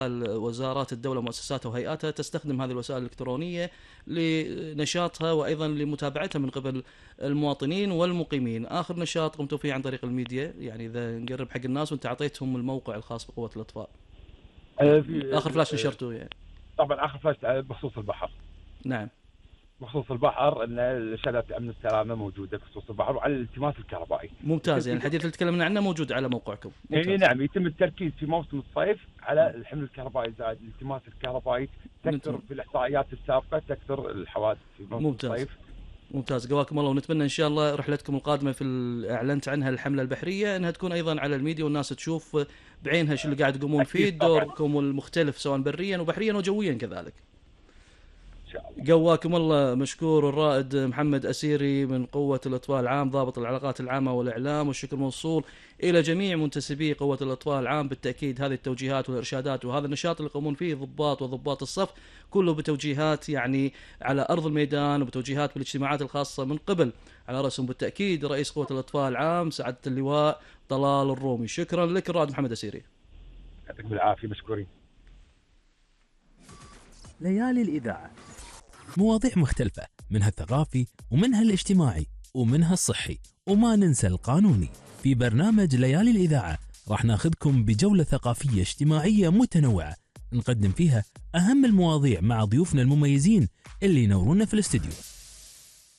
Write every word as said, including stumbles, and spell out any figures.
وزارات الدولة ومؤسساتها وهيئاتها تستخدم هذه الوسائل الإلكترونية لنشاطها وأيضا لمتابعتها من قبل المواطنين والمقيمين. آخر نشاط قمتوا فيه عن طريق الميديا، يعني إذا نقرب حق الناس، وأنت أعطيتهم الموقع الخاص بقوة الأطفال. آخر فلاش نشرته يعني. طبعا آخر فلاش بخصوص البحر. نعم. بخصوص البحر ان شهادة امن السلامه موجوده بخصوص البحر، وعلى الالتماس الكهربائي. ممتاز، يعني الحديث اللي تكلمنا عنه موجود على موقعكم. يعني نعم، يتم التركيز في موسم الصيف على الحمل الكهربائي زائد الالتماس الكهربائي. تكثر في الاحصائيات السابقه تكثر الحوادث في موسم ممتاز. الصيف. ممتاز، قواكم الله، ونتمنى ان شاء الله رحلتكم القادمه في اعلنت عنها الحمله البحريه انها تكون ايضا على الميديا والناس تشوف بعينها شو اللي قاعد تقومون فيه، دوركم المختلف سواء بريا وبحريا وجويا كذلك. قواكم الله. مشكور الرائد محمد أسيري من قوة الأطفال العام ضابط العلاقات العامة والإعلام، والشكر موصول إلى جميع منتسبي قوة الأطفال العام. بالتأكيد هذه التوجيهات والإرشادات وهذا النشاط اللي يقومون فيه ضباط وضباط الصف كله بتوجيهات يعني على أرض الميدان وبتوجيهات بالاجتماعات الخاصة من قبل على رأسهم بالتأكيد رئيس قوة الأطفال العام سعادة اللواء طلال الرومي. شكرا لك الرائد محمد أسيري. يعطيكم العافية، مشكورين. ليالي الإذاعة، مواضيع مختلفة، منها الثقافي ومنها الاجتماعي ومنها الصحي، وما ننسى القانوني. في برنامج ليالي الإذاعة راح ناخذكم بجولة ثقافية اجتماعية متنوعة نقدم فيها أهم المواضيع مع ضيوفنا المميزين اللي ينورونا في الاستديو.